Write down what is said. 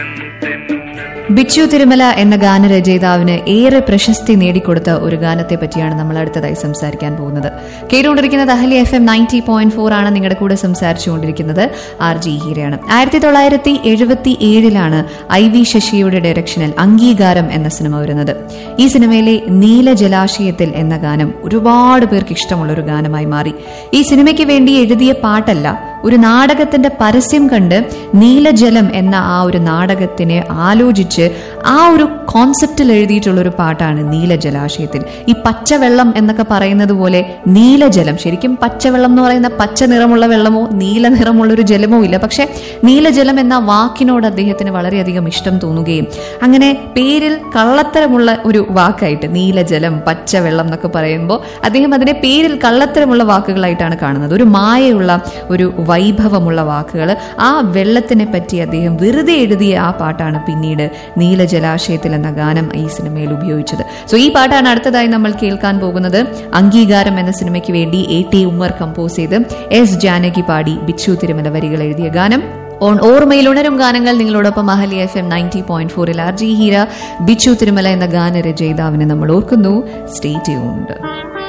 ബിച്ചു തിരുമല എന്ന ഗാനരചയിതാവിന് ഏറെ പ്രശസ്തി നേടിക്കൊടുത്ത ഒരു ഗാനത്തെ പറ്റിയാണ് നമ്മൾ അടുത്തതായി സംസാരിക്കാൻ പോകുന്നത്. കേട്ടുകൊണ്ടിരിക്കുന്നത് അഹലി FM 90.4 ആണ്. നിങ്ങളുടെ കൂടെ സംസാരിച്ചുകൊണ്ടിരിക്കുന്നത് RJ ഹീരയാണ്. 1977 IV ശശിയുടെ ഡയറക്ഷനിൽ അംഗീകാരം എന്ന സിനിമ വരുന്നത്. ഈ സിനിമയിലെ നീല ജലാശയത്തിൽ എന്ന ഗാനം ഒരുപാട് പേർക്ക് ഇഷ്ടമുള്ള ഒരു ഗാനമായി മാറി. ഈ സിനിമയ്ക്ക് വേണ്ടി എഴുതിയ പാട്ടല്ല, ഒരു നാടകത്തിന്റെ പരസ്യം കണ്ട് നീലജലം എന്ന ആ ഒരു നാടകത്തിനെ ആലോചിച്ച് ആ ഒരു കോൺസെപ്റ്റിൽ എഴുതിയിട്ടുള്ള ഒരു പാട്ടാണ് നീലജലാശയത്തിൽ. ഈ പച്ചവെള്ളം എന്നൊക്കെ പറയുന്നത് പോലെ നീലജലം, ശരിക്കും പച്ചവെള്ളം എന്ന് പറയുന്ന പച്ച നിറമുള്ള വെള്ളമോ നീല നിറമുള്ള ഒരു ജലമോ ഇല്ല. പക്ഷെ നീലജലം എന്ന വാക്കിനോട് അദ്ദേഹത്തിന് വളരെയധികം ഇഷ്ടം തോന്നുകയും അങ്ങനെ പേരിൽ കള്ളത്തരമുള്ള ഒരു വാക്കായിട്ട് നീലജലം പച്ചവെള്ളം എന്നൊക്കെ പറയുമ്പോൾ അദ്ദേഹം അതിനെ പേരിൽ കള്ളത്തരമുള്ള വാക്കുകളായിട്ടാണ് കാണുന്നത്. ഒരു മായയുള്ള ഒരു വൈഭവമുള്ള വാക്കുകൾ, ആ വെള്ളത്തിനെ പറ്റി അദ്ദേഹം വെറുതെ എഴുതിയ ആ പാട്ടാണ് പിന്നീട് നീലജലാശയത്തിൽ എന്ന ഗാനം ഈ സിനിമയിൽ ഉപയോഗിച്ചത്. സോ ഈ പാട്ടാണ് അടുത്തതായി നമ്മൾ കേൾക്കാൻ പോകുന്നത്. അംഗീകാരം എന്ന സിനിമയ്ക്ക് വേണ്ടി AT ഉമ്മർ കമ്പോസ് ചെയ്ത് S ജാനകി പാടി ബിച്ചു തിരുമല വരികൾ എഴുതിയ ഗാനം. ഓർമ്മയിൽ ഉണരും ഗാനങ്ങൾ നിങ്ങളോടൊപ്പം അഹലി FM 90.4 RJ ഹീര. ബിച്ചു തിരുമല എന്ന ഗാനരചയിതാവിനെ നമ്മൾ ഓർക്കുന്നു. Stay tuned.